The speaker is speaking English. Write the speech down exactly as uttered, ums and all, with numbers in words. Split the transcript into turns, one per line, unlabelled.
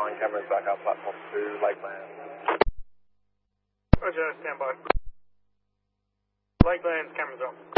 on cameras back out platform two, Lakeland.
Roger, stand by. Lakeland, cameras on.